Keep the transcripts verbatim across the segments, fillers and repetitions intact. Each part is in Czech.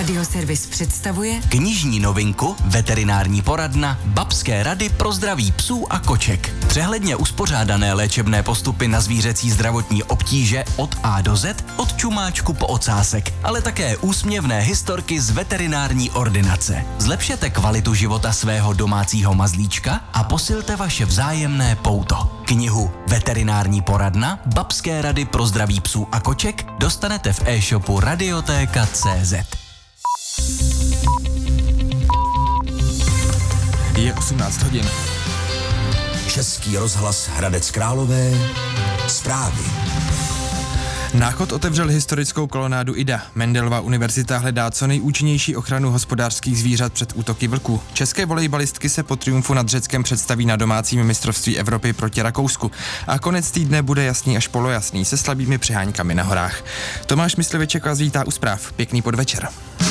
Radioservis představuje knižní novinku Veterinární poradna Babské rady pro zdraví psů a koček. Přehledně uspořádané léčebné postupy na zvířecí zdravotní obtíže od A do Z, od čumáčku po ocásek, ale také úsměvné historky z veterinární ordinace. Zlepšete kvalitu života svého domácího mazlíčka a posilte vaše vzájemné pouto. Knihu Veterinární poradna Babské rady pro zdraví psů a koček dostanete v e-shopu Radiotéka tečka cé zet. Je osmnáct hodin. Český rozhlas Hradec Králové. Zprávy. Náchod otevřel historickou kolonádu Ida. Mendelova univerzita hledá co nejúčinnější ochranu hospodářských zvířat před útoky vlků. České volejbalistky se po triumfu nad Řeckem představí na domácím mistrovství Evropy proti Rakousku. A konec týdne bude jasný až polojasný se slabými přiháňkami na horách. Tomáš Mysliveček vás vítá u zpráv. Pěkný podvečer.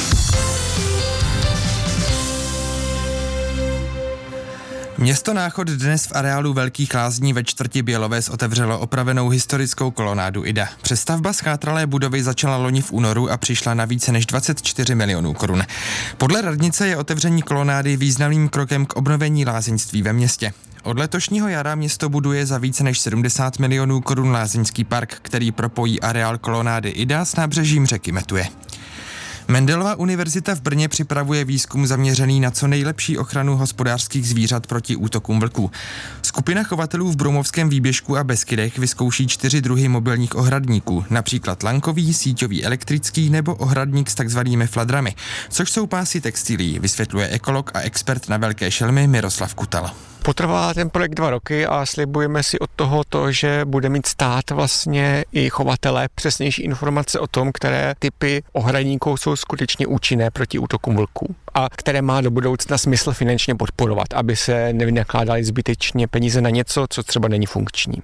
Město Náchod dnes v areálu Velkých lázní ve čtvrti Bělovec otevřelo opravenou historickou kolonádu Ida. Přestavba zchátralé budovy začala loni v únoru a přišla na více než dvacet čtyři milionů korun. Podle radnice je otevření kolonády významným krokem k obnovení lázeňství ve městě. Od letošního jara město buduje za více než sedmdesát milionů korun lázeňský park, který propojí areál kolonády Ida s nábřežím řeky Metuje. Mendelova univerzita v Brně připravuje výzkum zaměřený na co nejlepší ochranu hospodářských zvířat proti útokům vlků. Skupina chovatelů v Broumovském výběžku a Beskydech vyzkouší čtyři druhy mobilních ohradníků, například lankový, síťový elektrický nebo ohradník s takzvanými fladrami, což jsou pásy textilií, vysvětluje ekolog a expert na velké šelmy Miroslav Kutal. Potrvá ten projekt dva roky a slibujeme si od toho to, že bude mít stát vlastně i chovatele přesnější informace o tom, které typy ohradníků jsou skutečně účinné proti útokům vlků a které má do budoucna smysl finančně podporovat, aby se nevynakládaly zbytečně peníze na něco, co třeba není funkční.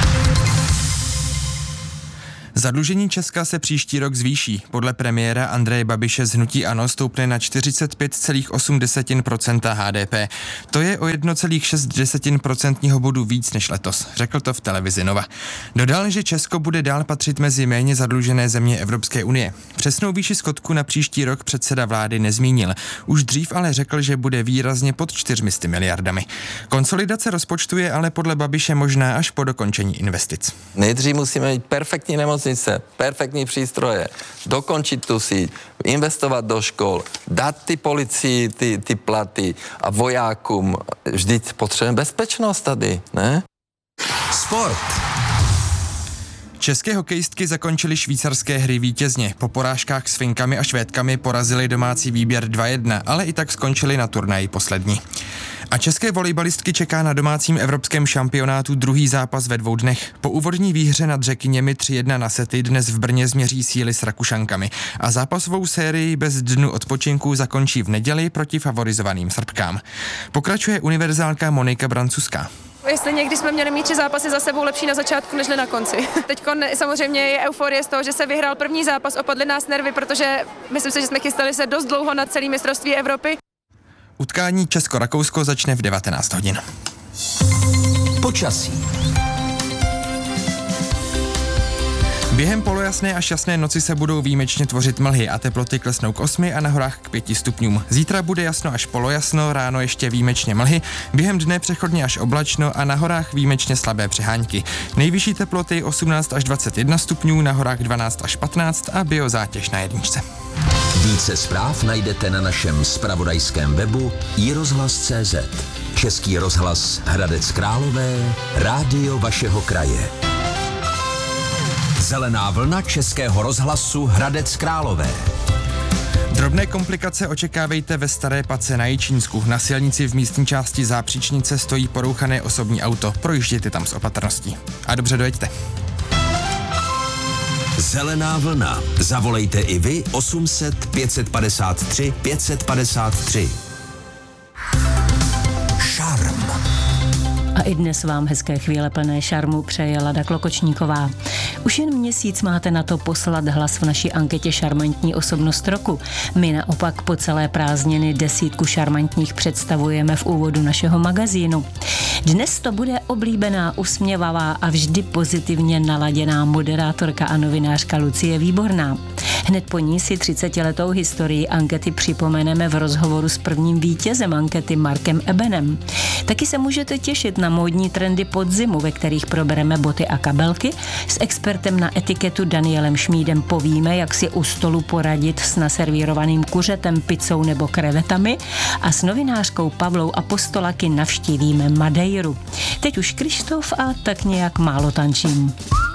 Zadlužení Česka se příští rok zvýší. Podle premiéra Andreje Babiše z hnutí ANO stoupne na čtyřicet pět celá osm procenta há dé pé. To je o jedna celá šest procentního bodu víc než letos, řekl to v televizi Nova. Dodal, že Česko bude dál patřit mezi méně zadlužené země Evropské unie. Přesnou výši schodku na příští rok předseda vlády nezmínil. Už dřív ale řekl, že bude výrazně pod čtyřmi miliardami. Konsolidace rozpočtu je ale podle Babiše možná až po dokončení investic. Nejdřív musíme mít perfektní nemocnice, perfektní přístroje, dokončit tu síť, investovat do škol, dát ty policii ty, ty platy a vojákům. Vždyť potřebujeme bezpečnost tady, ne? Sport. České hokejistky zakončily švýcarské hry vítězně. Po porážkách s Finkami a Švédkami porazili domácí výběr dva jedna, ale i tak skončili na turnaji poslední. A české volejbalistky čeká na domácím evropském šampionátu druhý zápas ve dvou dnech. Po úvodní výhře nad Řekyněmi tři jedna na sety dnes v Brně změří síly s Rakušankami a zápasovou sérii bez dnu odpočinku zakončí v neděli proti favorizovaným Srbkám. Pokračuje univerzálka Monika Brancuská. Jestli někdy jsme měli mít tři zápasy za sebou lepší na začátku, než na konci. Teď samozřejmě je euforie z toho, že se vyhrál první zápas, opadly nás nervy, protože myslím si, že jsme chystali se dost dlouho na celý mistrovství Evropy. Utkání Česko-Rakousko začne v devatenáct hodin. Počasí. Během polojasné až jasné noci se budou výjimečně tvořit mlhy a teploty klesnou k osmi a na horách k pěti stupňům. Zítra bude jasno až polojasno, ráno ještě výjimečně mlhy, během dne přechodně až oblačno a na horách výjimečně slabé přehánky. Nejvyšší teploty osmnáct až dvacet jedna stupňů, na horách dvanáct až patnáct a biozátěž na jedničce. Více zpráv najdete na našem zpravodajském webu i rozhlas tečka cé zet. Český rozhlas Hradec Králové, rádio vašeho kraje. Zelená vlna Českého rozhlasu Hradec Králové. Drobné komplikace očekávejte ve Staré Pace na Jičínsku. Na silnici v místní části Zápříčnice stojí porouchané osobní auto. Projíždějte tam s opatrností. A dobře dojeďte. Zelená vlna. Zavolejte i vy osm set pět padesát tři pět padesát tři. Šarm. A i dnes vám hezké chvíle plné šarmu přeje Lada Klokočníková. Už jen měsíc máte na to poslat hlas v naší anketě Šarmantní osobnost roku. My naopak po celé prázdniny desítku šarmantních představujeme v úvodu našeho magazínu. Dnes to bude oblíbená, usměvavá a vždy pozitivně naladěná moderátorka a novinářka Lucie Výborná. Hned po ní si třicetiletou historii ankety připomeneme v rozhovoru s prvním vítězem ankety Markem Ebenem. Taky se můžete těšit na módní trendy podzimu, ve kterých probereme boty a kabelky. S expertem na etiketu Danielem Šmídem povíme, jak si u stolu poradit s naservírovaným kuřetem, pizzou nebo krevetami, a s novinářkou Pavlou Apostolaky navštívíme Madeiru. Teď už Krištof a tak nějak málo tančím.